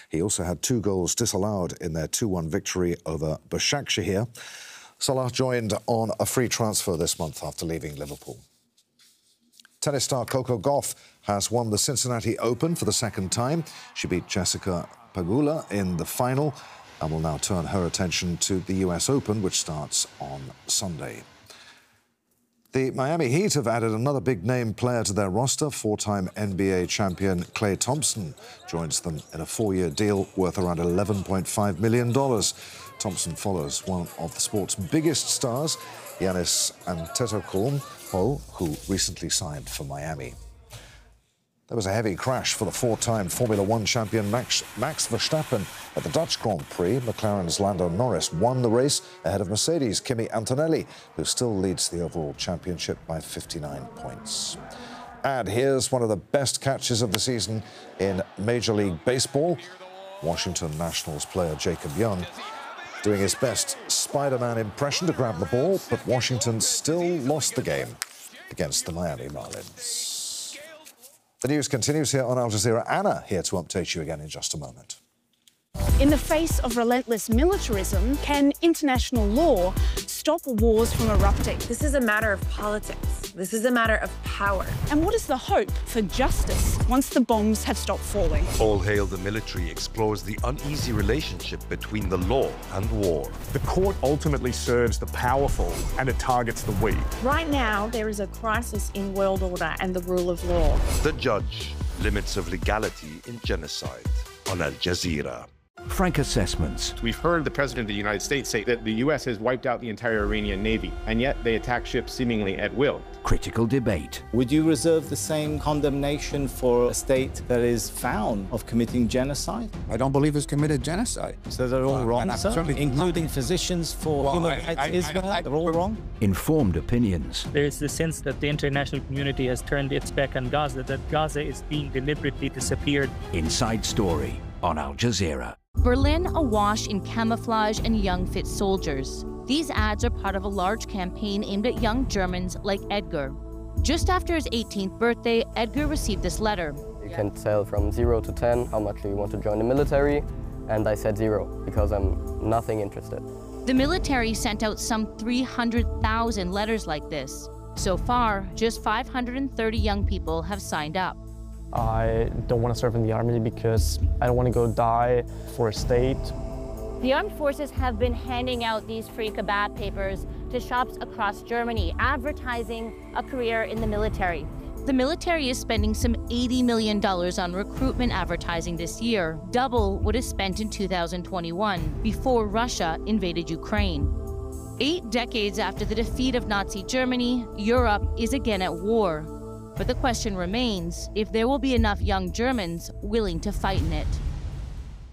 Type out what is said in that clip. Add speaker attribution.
Speaker 1: He also had 2 goals disallowed in their 2-1 victory over Başakşehir. Salah joined on a free transfer this month after leaving Liverpool. Tennis star Coco Gauff has won the Cincinnati Open for the 2nd time. She beat Jessica Pegula in the final and will now turn her attention to the US Open, which starts on Sunday. The Miami Heat have added another big-name player to their roster. 4-time NBA champion Klay Thompson joins them in a 4-year deal worth around $11.5 million. Thompson follows one of the sport's biggest stars, Giannis Antetokounmpo, who recently signed for Miami. There was a heavy crash for the 4-time Formula One champion Max Verstappen at the Dutch Grand Prix. McLaren's Lando Norris won the race ahead of Mercedes' Kimi Antonelli, who still leads the overall championship by 59 points. And here's one of the best catches of the season in Major League Baseball. Washington Nationals player Jacob Young doing his best Spider-Man impression to grab the ball, but Washington still lost the game against the Miami Marlins. The news continues here on Al Jazeera. Anna here to update you again in just a moment.
Speaker 2: In the face of relentless militarism, can international law stop wars from erupting?
Speaker 3: This is a matter of politics. This is a matter of power.
Speaker 2: And what is the hope for justice once the bombs have stopped falling?
Speaker 4: All Hail the Military explores the uneasy relationship between the law and war.
Speaker 5: The court ultimately serves the powerful and it targets the weak.
Speaker 6: Right now, there is a crisis in world order and the rule of law.
Speaker 4: The Judge, Limits of Legality in Genocide on Al Jazeera.
Speaker 7: Frank Assessments.
Speaker 8: We've heard the President of the United States say that the U.S. has wiped out the entire Iranian Navy, and yet they attack ships seemingly at will.
Speaker 7: Critical debate.
Speaker 9: Would you reserve the same condemnation for a state that is found of committing genocide?
Speaker 10: I don't believe it's committed genocide.
Speaker 9: So they're all wrong, sir? Including physicians for human rights Israel? They're all wrong?
Speaker 7: Informed opinions.
Speaker 11: There is the sense that the international community has turned its back on Gaza, that Gaza is being deliberately disappeared.
Speaker 7: Inside Story on Al Jazeera.
Speaker 12: Berlin awash in camouflage and young fit soldiers. These ads are part of a large campaign aimed at young Germans like Edgar. Just after his 18th birthday, Edgar received this letter.
Speaker 13: You can tell from 0 to 10 how much you want to join the military, and I said 0 because I'm nothing interested.
Speaker 12: The military sent out some 300,000 letters like this. So far, just 530 young people have signed up.
Speaker 14: I don't want to serve in the army because I don't want to go die for a state.
Speaker 15: The armed forces have been handing out these free kebab papers to shops across Germany, advertising a career in the military.
Speaker 12: The military is spending some $80 million on recruitment advertising this year, double what is spent in 2021, before Russia invaded Ukraine. 8 decades after the defeat of Nazi Germany, Europe is again at war. But the question remains if there will be enough young Germans willing to fight in it.